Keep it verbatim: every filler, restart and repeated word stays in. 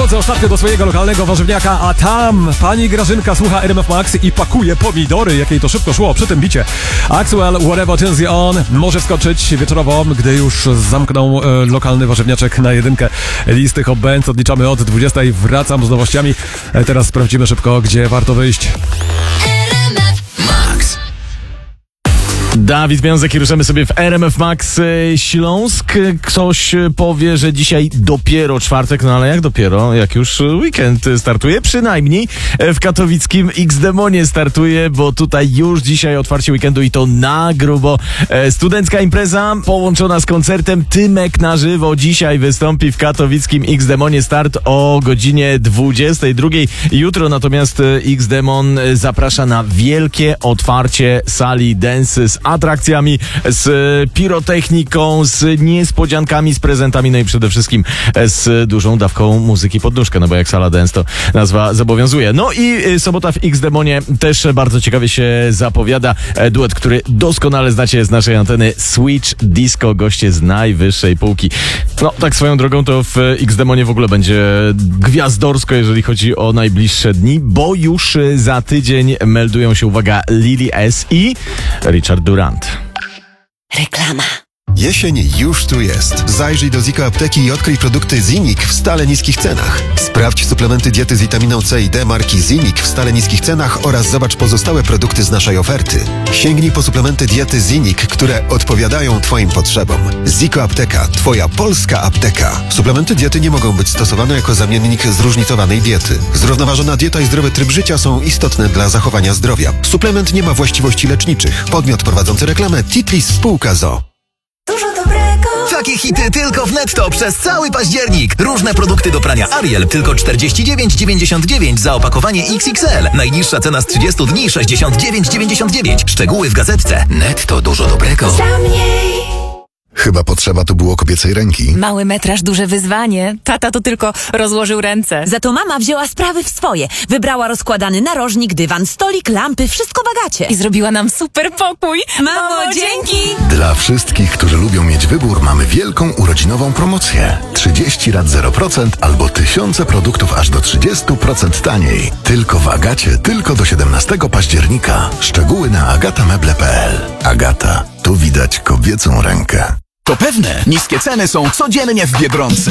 Wchodzę ostatnio do swojego lokalnego warzywniaka, a tam pani Grażynka słucha R M F Max i pakuje pomidory, jak jej to szybko szło przy tym bicie. Axwell, Whatever Turns You On może wskoczyć wieczorowo, gdy już zamkną e, lokalny warzywniaczek na jedynkę listy Hot Bands. Odliczamy od dwudziestej. Wracam z nowościami. E, teraz sprawdzimy szybko, gdzie warto wyjść. Dawid Wiązek i ruszamy sobie w R M F Max Śląsk. Ktoś powie, że dzisiaj dopiero czwartek, no ale jak dopiero? Jak już weekend startuje? Przynajmniej w katowickim X-Demonie startuje, bo tutaj już dzisiaj otwarcie weekendu i to na grubo. Studencka impreza połączona z koncertem. Tymek na żywo dzisiaj wystąpi w katowickim X-Demonie. Start o godzinie dwudziestej drugiej. Jutro natomiast X-Demon zaprasza na wielkie otwarcie sali dance z atrakcjami, z pirotechniką, z niespodziankami, z prezentami, no i przede wszystkim z dużą dawką muzyki pod nóżkę, no bo jak sala dance to nazwa zobowiązuje. No i sobota w X-Demonie też bardzo ciekawie się zapowiada. Duet, który doskonale znacie z naszej anteny, Switch Disco, goście z najwyższej półki. No tak swoją drogą to w X-Demonie w ogóle będzie gwiazdorsko, jeżeli chodzi o najbliższe dni, bo już za tydzień meldują się, uwaga, Lily S i Richard Durant. Reklama. Jesień już tu jest. Zajrzyj do Ziko Apteki i odkryj produkty Zinik w stale niskich cenach. Sprawdź suplementy diety z witaminą C i D marki Zinik w stale niskich cenach oraz zobacz pozostałe produkty z naszej oferty. Sięgnij po suplementy diety Zinik, które odpowiadają Twoim potrzebom. Ziko Apteka, Twoja polska apteka. Suplementy diety nie mogą być stosowane jako zamiennik zróżnicowanej diety. Zrównoważona dieta i zdrowy tryb życia są istotne dla zachowania zdrowia. Suplement nie ma właściwości leczniczych. Podmiot prowadzący reklamę Titlis Spółka z o o. Dużo dobrego. Takie hity tylko w Netto przez cały październik. Różne produkty do prania Ariel tylko czterdzieści dziewięć dziewięćdziesiąt dziewięć za opakowanie X X L. Najniższa cena z trzydziestu dni sześćdziesiąt dziewięć dziewięćdziesiąt dziewięć. Szczegóły w gazetce. Netto, dużo dobrego. Za mniej. Chyba potrzeba tu było kobiecej ręki. Mały metraż, duże wyzwanie. Tata to tylko rozłożył ręce. Za to mama wzięła sprawy w swoje. Wybrała rozkładany narożnik, dywan, stolik, lampy, wszystko w Agacie. I zrobiła nam super pokój. Mamo, dzięki! Dla wszystkich, którzy lubią mieć wybór, mamy wielką urodzinową promocję. trzydzieści rat zero procent albo tysiące produktów aż do trzydzieści procent taniej. Tylko w Agacie, tylko do siedemnastego października. Szczegóły na agatameble kropka p l. Agata, tu widać kobiecą rękę. To pewne, niskie ceny są codziennie w Biedronce.